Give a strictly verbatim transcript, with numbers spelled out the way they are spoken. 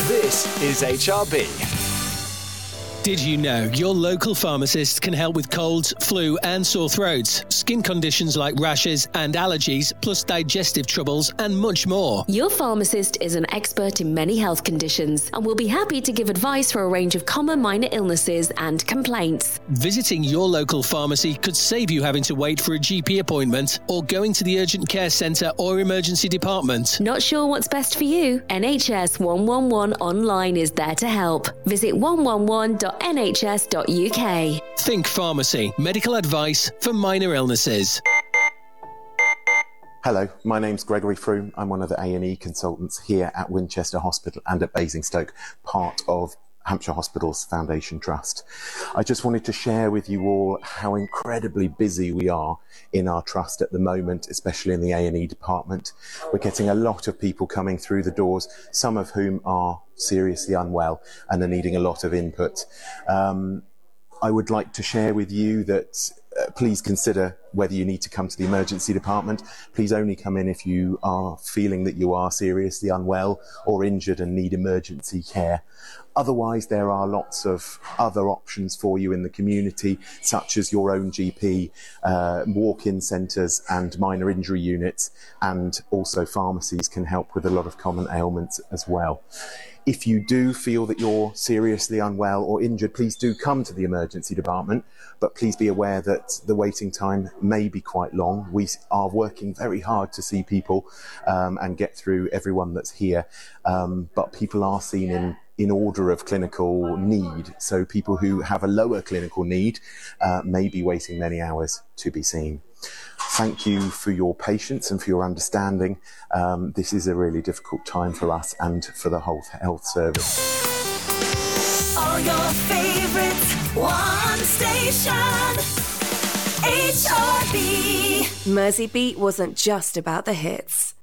This is H R B. Did you know your local pharmacist can help with colds, flu and sore throats, skin conditions like rashes and allergies, plus digestive troubles and much more? Your pharmacist is an expert in many health conditions and will be happy to give advice for a range of common minor illnesses and complaints. Visiting your local pharmacy could save you having to wait for a G P appointment or going to the urgent care centre or emergency department. Not sure what's best for you? N H S one one one online is there to help. Visit one one one dot n h s dot u k. Think Pharmacy, medical advice for minor illnesses. Hello, my name's Gregory Froome. I'm one of the A and E consultants here at Winchester Hospital and at Basingstoke, part of Hampshire Hospitals Foundation Trust. I just wanted to share with you all how incredibly busy we are in our trust at the moment, especially in the A and E department. We're getting a lot of people coming through the doors, some of whom are seriously unwell and are needing a lot of input. Um, I would like to share with you that uh, please consider whether you need to come to the emergency department. Please only come in if you are feeling that you are seriously unwell or injured and need emergency care. Otherwise, there are lots of other options for you in the community, such as your own G P, uh, walk-in centres and minor injury units, and also pharmacies can help with a lot of common ailments as well. If you do feel that you're seriously unwell or injured, please do come to the emergency department, but please be aware that the waiting time may be quite long. We are working very hard to see people um, and get through everyone that's here, um, but people are seen in in order of clinical need. So people who have a lower clinical need uh, may be waiting many hours to be seen. Thank you for your patience and for your understanding. Um, this is a really difficult time for us and for the whole health service. All your favorites, one station, H R B. Mersey Beat wasn't just about the hits.